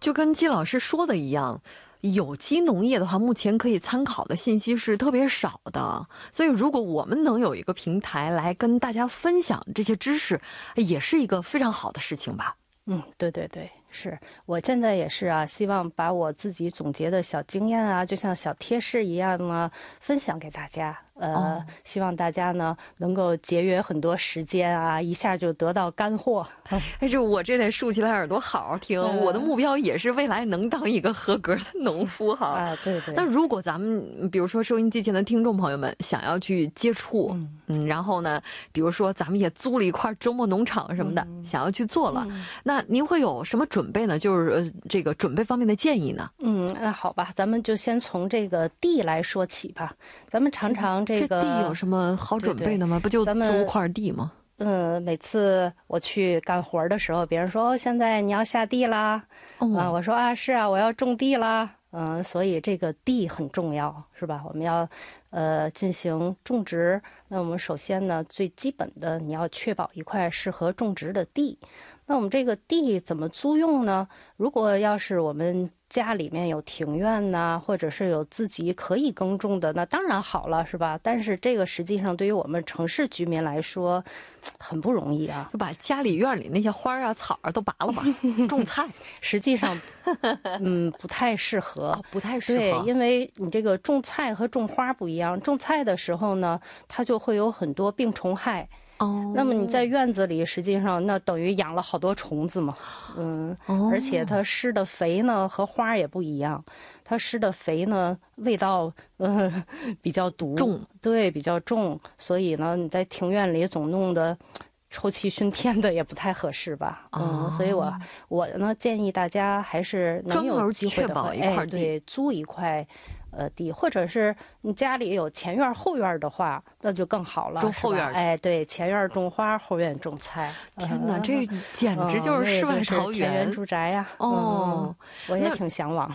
就跟季老师说的一样，有机农业的话，目前可以参考的信息是特别少的，所以如果我们能有一个平台来跟大家分享这些知识，也是一个非常好的事情吧。 对对对，是我现在也是啊，希望把我自己总结的小经验啊，就像小贴士一样啊，分享给大家。希望大家呢能够节约很多时间啊，一下就得到干货。 但是我这得竖起来耳朵好好听，我的目标也是未来能当一个合格的农夫哈。 对对。 那如果咱们比如说收音机前的听众朋友们想要去接触，然后呢，比如说咱们也租了一块周末农场什么的，想要去做了，那您会有什么准备呢？就是这个准备方面的建议呢？ 那好吧，咱们就先从这个地来说起吧。咱们常常这个地有什么好准备的吗？不就租块地吗？ 每次我去干活的时候，别人说现在你要下地啦，我说是啊，我要种地啦，所以这个地很重要，是吧？我们要进行种植，那我们首先呢，最基本的你要确保一块适合种植的地。那我们这个地怎么租用呢？如果要是我们家里面有庭院呐，或者是有自己可以耕种的，那当然好了，是吧？但是这个实际上对于我们城市居民来说，很不容易啊。 就把家里院里那些花啊、草啊都拔了吧，种菜。 实际上，不太适合， 不太适合。 对，因为你这个种菜和种花不一样，种菜的时候呢，它就会有很多病虫害。那么你在院子里，实际上那等于养了好多虫子嘛，而且它施的肥呢和花也不一样，它施的肥呢味道比较毒，重，对，比较重，所以呢你在庭院里总弄得臭气熏天的也不太合适吧，所以我呢建议大家还是能有机会的话，对，租一块。地，或者是你家里有前院后院的话，那就更好了。 种后院， 对，前院种花，后院种菜。 天哪，这简直就是世外桃源， 田园住宅呀！我也挺向往。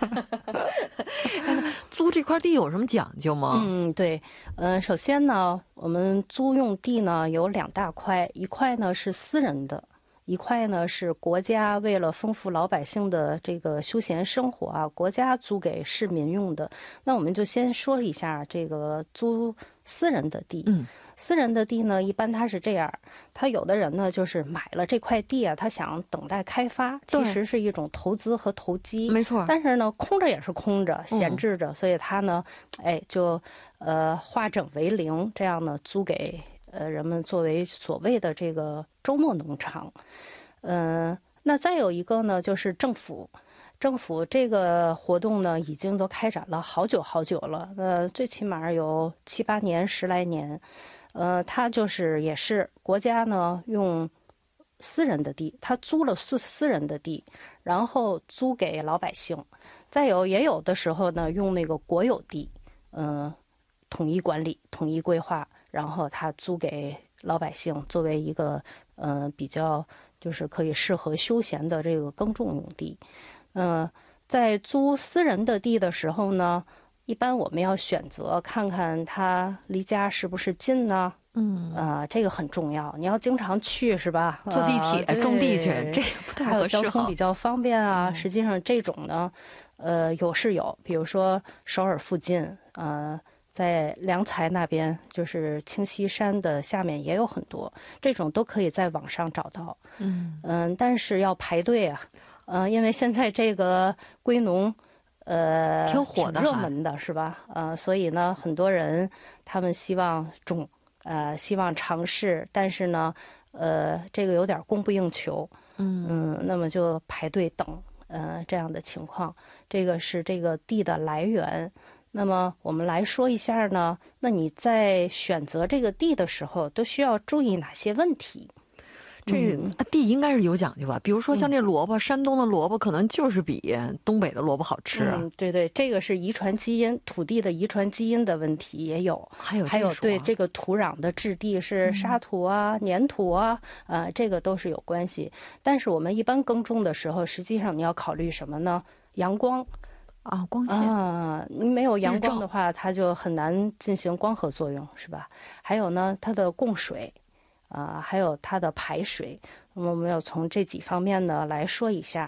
租这块地有什么讲究吗？ 对，首先呢，我们租用地呢有2大块，一块呢是私人的。一块呢是国家为了丰富老百姓的这个休闲生活啊，国家租给市民用的。那我们就先说一下这个租私人的地。私人的地呢，一般它是这样，他有的人呢就是买了这块地啊，他想等待开发，其实是一种投资和投机， 没错。 但是呢，空着也是空着，闲置着，所以他呢，就化整为零，这样呢租给。人们作为所谓的这个周末农场，那再有一个呢，就是政府这个活动呢，已经都开展了好久好久了，最起码有7、8年、10来年，它就是也是国家呢用私人的地，他租了私人的地，然后租给老百姓，也有的时候呢用那个国有地，统一管理、统一规划。然后他租给老百姓，作为一个比较就是可以适合休闲的这个耕种用地。在租私人的地的时候呢，一般我们要选择看看它离家是不是近呢？这个很重要，你要经常去是吧？ 坐地铁、种地去，这不太合适。 还有交通比较方便啊。实际上这种呢，有，比如说首尔附近，在良才那边，就是清溪山的下面也有很多，这种都可以在网上找到。但是要排队啊，因为现在这个归农， 挺火的， 挺热门的是吧？所以呢，很多人他们希望种，希望尝试，但是呢，这个有点供不应求。那么就排队等，这样的情况，这个是这个地的来源。那么我们来说一下呢，那你在选择这个地的时候都需要注意哪些问题？ 这地应该是有讲究吧？比如说像这萝卜，山东的萝卜可能就是比东北的萝卜好吃。 对，这个是遗传基因，土地的遗传基因的问题也有。还有对这个土壤的质地是沙土啊、粘土啊，这个都是有关系。但是我们一般耕种的时候，实际上你要考虑什么呢？阳光。 光线你没有阳光的话，它就很难进行光合作用，是吧？还有呢，它的供水，还有它的排水。那么我们要从这几方面呢来说一下。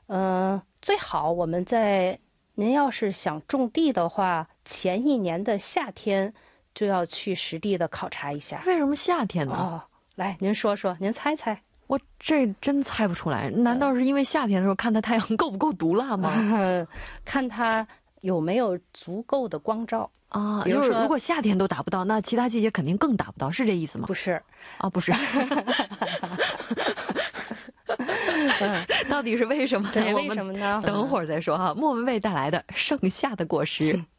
最好我们您要是想种地的话，前一年的夏天就要去实地的考察一下。 为什么夏天呢？ 哦，来，您说说，您猜猜。 我这真猜不出来，难道是因为夏天的时候看它太阳够不够毒辣吗？ 看它有没有足够的光照啊，就是如果夏天都达不到，那其他季节肯定更达不到，是这意思吗？ 不是啊，不是。到底是为什么呢？ 对，为什么呢？ 等会儿再说哈。莫文蔚带来的《盛夏的果实》。